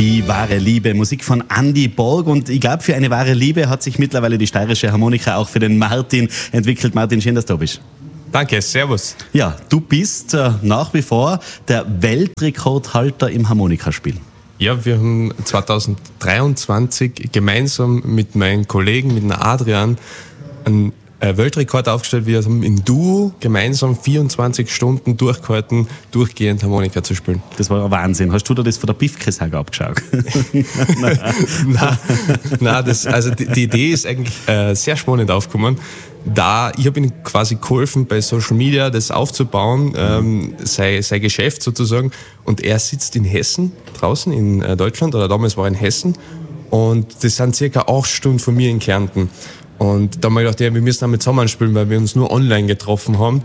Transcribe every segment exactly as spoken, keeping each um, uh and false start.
Die wahre Liebe, Musik von Andy Borg. Und ich glaube, für eine wahre Liebe hat sich mittlerweile die steirische Harmonika auch für den Martin entwickelt. Martin, schön, dass du da bist. Danke, servus. Ja, du bist äh, nach wie vor der Weltrekordhalter im Harmonikaspiel. Ja, wir haben zwanzig dreiundzwanzig gemeinsam mit meinen Kollegen, mit dem Adrian, einen Weltrekord aufgestellt. Wir haben im Duo gemeinsam vierundzwanzig Stunden durchgehalten, durchgehend Harmonika zu spielen. Das war ein Wahnsinn. Hast du dir das von der Piefke-Sage abgeschaut? nein, nein, nein das, also die, die Idee ist eigentlich äh, sehr spannend aufgekommen. Da, ich habe ihm quasi geholfen, bei Social Media das aufzubauen, ähm, sein, sein Geschäft sozusagen. Und er sitzt in Hessen, draußen in äh, Deutschland, oder damals war er in Hessen. Und das sind circa acht Stunden von mir in Kärnten. Und da habe ich gedacht, ja, wir müssen damit zusammenspielen, weil wir uns nur online getroffen haben.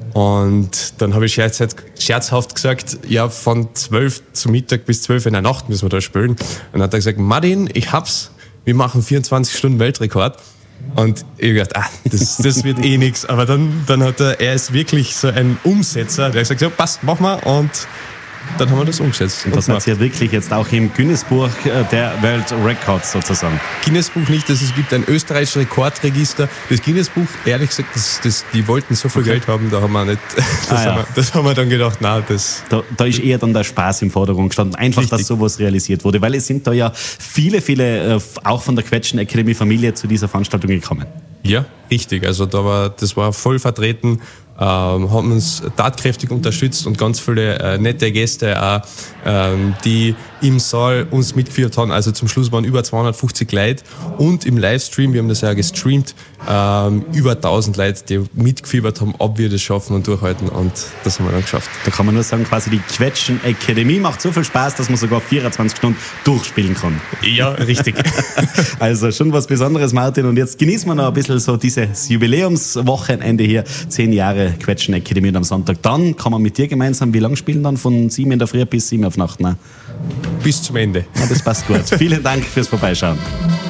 Und dann habe ich scherz, scherzhaft gesagt, ja, von zwölf zum Mittag bis zwölf in der Nacht müssen wir da spielen. Und dann hat er gesagt, Martin, ich hab's, wir machen vierundzwanzig Stunden Weltrekord. Und ich habe gedacht, ah, das, das wird eh nix. Aber dann, dann hat er, er ist wirklich so ein Umsetzer, der hat gesagt, ja, passt, mach mal. Und dann haben wir das umgesetzt. Und das hat ja wirklich jetzt auch im Guinness-Buch der Weltrecords sozusagen. Guinness-Buch nicht, das, es gibt ein österreichisches Rekordregister. Das Guinness-Buch, ehrlich gesagt, das, das, die wollten so viel okay. Geld haben, da haben wir nicht, das, ah, ja. haben, wir, das haben wir dann gedacht, nein, das... Da, da ist eher dann der Spaß im Vordergrund gestanden, einfach, richtig, dass sowas realisiert wurde, weil es sind da ja viele, viele, auch von der Quetschen Academy Familie zu dieser Veranstaltung gekommen. Ja, richtig, also da war, das war voll vertreten. Ähm, haben uns tatkräftig unterstützt und ganz viele äh, nette Gäste auch, ähm, die im Saal uns mitgeführt haben. Also zum Schluss waren über zweihundertfünfzig Leute und im Livestream, wir haben das ja gestreamt, ähm, über tausend Leute, die mitgefiebert haben, ob wir das schaffen und durchhalten, und das haben wir dann geschafft. Da kann man nur sagen, quasi die Quetschen Academy macht so viel Spaß, dass man sogar vierundzwanzig Stunden durchspielen kann. Ja, richtig. Also schon was Besonderes, Martin, und jetzt genießen wir noch ein bisschen so dieses Jubiläumswochenende hier, zehn Jahre Quetschen Academy, und am Sonntag dann kann man mit dir gemeinsam, wie lange spielen dann? Von sieben in der Früh bis sieben auf Nacht? Ne? Bis zum Ende. Ja, das passt gut. Vielen Dank fürs Vorbeischauen.